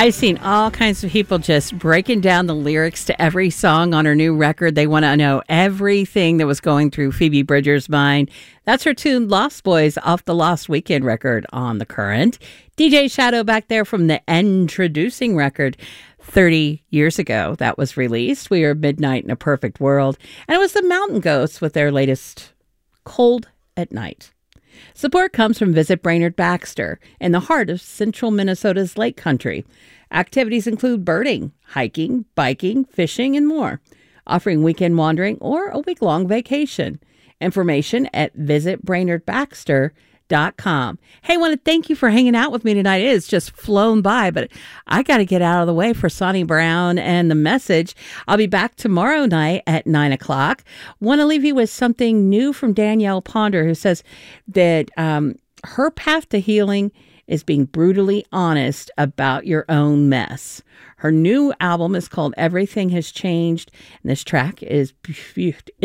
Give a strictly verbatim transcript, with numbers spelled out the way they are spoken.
I've seen all kinds of people just breaking down the lyrics to every song on her new record. They want to know everything that was going through Phoebe Bridgers' mind. That's her tune Lost Boys off the Lost Weekend record on The Current. D J Shadow back there from the Introducing record thirty years ago that was released. We are Midnight in a Perfect World. And it was the Mountain Ghosts with their latest Cold at Night. Support comes from Visit Brainerd Baxter in the heart of central Minnesota's Lake Country. Activities include birding, hiking, biking, fishing, and more, offering weekend wandering or a week-long vacation. Information at visit brainerd baxter dot com. Hey, I want to thank you for hanging out with me tonight. It has just flown by, but I got to get out of the way for Sonny Brown and The Message. I'll be back tomorrow night at nine o'clock. Want to leave you with something new from Danielle Ponder, who says that um, her path to healing is being brutally honest about your own mess. Her new album is called Everything Has Changed, and this track is